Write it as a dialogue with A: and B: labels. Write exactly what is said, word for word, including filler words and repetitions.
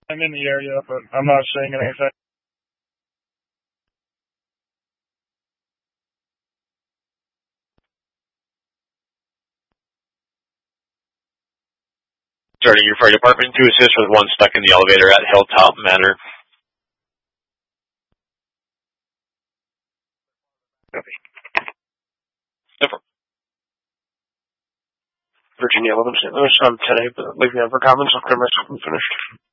A: I'm in the area, but I'm not seeing anything.
B: Starting your fire department to assist with one stuck in the elevator at Hilltop Manor.
C: Copy.
B: Different.
C: Virginia eleven Saint Louis, I'm today, but leave me on for comments after my second finished.